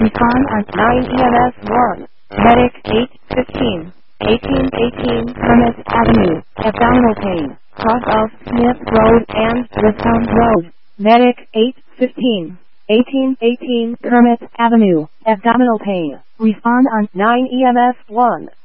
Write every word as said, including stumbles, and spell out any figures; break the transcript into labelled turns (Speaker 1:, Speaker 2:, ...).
Speaker 1: Respond on nine E M S one. Medic eight fifteen. eighteen eighteen Kermit Avenue. Abdominal pain. Cross of Smith Road and Wisconsin Road. Medic eight fifteen. eighteen eighteen Kermit Avenue. Abdominal pain. Respond on nine E M S one.